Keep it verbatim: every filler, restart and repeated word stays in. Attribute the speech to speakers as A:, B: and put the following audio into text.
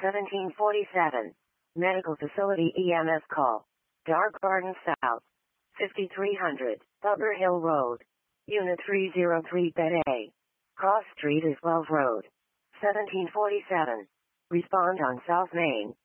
A: seventeen forty-seven. Medical Facility E M S call. Dark Garden South. fifty-three hundred, Bubber Hill Road. Unit three oh three Bed A. Cross Street is Wells Road. seventeen forty-seven. Respond on South Main.